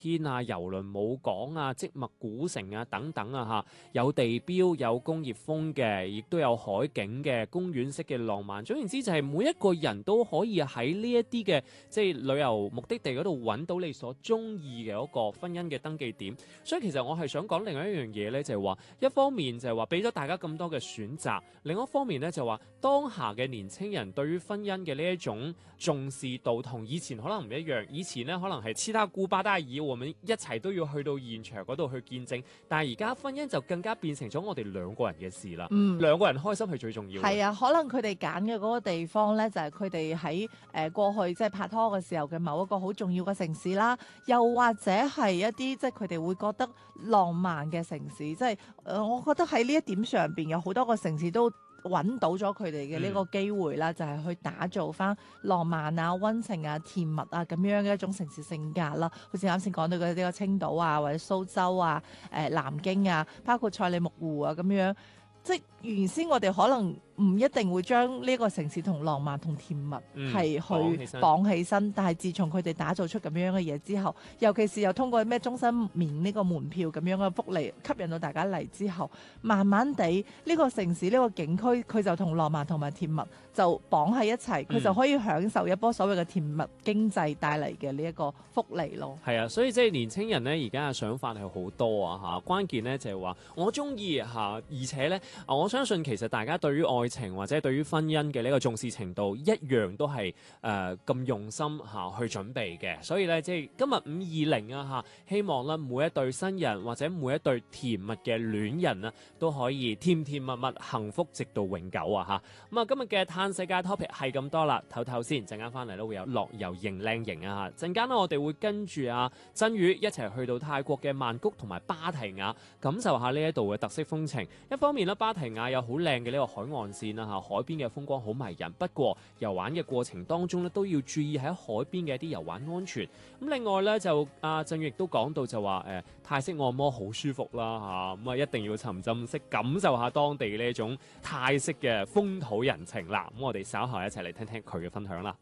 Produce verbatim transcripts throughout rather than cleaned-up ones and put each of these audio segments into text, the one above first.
天啊、郵輪母港啊、織物古城啊等等啊嚇，有地標、有工業風嘅，亦都有海景嘅公園式嘅浪漫。總言之，就係每一個人都可以喺呢一啲嘅即係旅遊目的地嗰度揾到你所中意嘅嗰個婚姻嘅登記點。所以其實我係想講另外一樣嘢咧，就係話一方面就係話俾咗大家咁多嘅選擇，另一方面咧就話當下嘅年青人對於婚姻嘅呢一種重視度同以前可能唔一樣。以前咧可能係黐他姑巴大姨，我們一齊都要去到現場嗰度去見證，但係而家婚姻就更加變成咗我哋兩個人嘅事啦。嗯，兩個人開心係最重要嘅。 係啊，可能佢哋揀嘅嗰個地方咧，就係佢哋喺誒過去即係拍拖嘅時候嘅某一個好重要嘅城市啦，又或者係一啲即係佢哋會覺得浪漫嘅城市，即係誒，我覺得喺呢一點上邊有好多個城市都揾到咗佢哋嘅呢個機會啦，嗯、就係去打造翻浪漫啊、溫情啊、甜蜜啊咁樣嘅一種城市性格啦。好似啱先講到嘅呢個青島啊，或者蘇州啊、誒、呃、南京啊，包括賽里木湖啊咁樣，即係原先我哋可能唔一定會將呢個城市同浪漫同甜蜜係去綁起身，但係自從佢哋打造出咁樣嘅嘢之後，尤其是又通過咩終身免呢個門票咁樣嘅福利吸引到大家嚟之後，慢慢地呢個城市呢個景區佢就同浪漫同埋甜蜜就綁喺一齊，佢就可以享受一波所謂嘅甜蜜經濟帶嚟嘅呢一個福利咯。 係啊，所以即係年青人呢，而家嘅想法係好多啊嚇，關鍵呢就係話我中意嚇，而且呢，我相信其實大家對於愛情或者對於婚姻嘅呢個重視程度一樣都係誒咁用心嚇、啊、去準備嘅，所以咧即係今日五二零啊嚇，希望咧每一對新人或者每一對甜蜜嘅戀人啊都可以甜甜蜜蜜幸福直到永久啊嚇。咁啊今日嘅嘆世界 topic 係咁多啦，唞唞先，陣間翻嚟咧會有樂遊型靚型啊嚇，陣間咧我哋會跟住啊真宇一齊去到泰國嘅曼谷同埋芭提雅，感受下呢一度嘅特色風情。一方面咧芭提雅有好靚嘅呢個海岸線啦嚇，海邊嘅風光好迷人，不過遊玩嘅過程當中咧都要注意喺海邊嘅一啲遊玩安全。咁另外咧就阿振宇亦都講到就話誒、呃、泰式按摩好舒服啦嚇，咁啊一定要沉浸式感受下當地呢一種泰式嘅風土人情啦。咁我哋稍後一齊嚟聽聽佢嘅分享啦。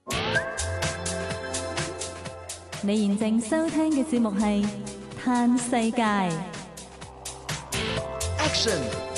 你現正收聽嘅節目係嘆世界。 Action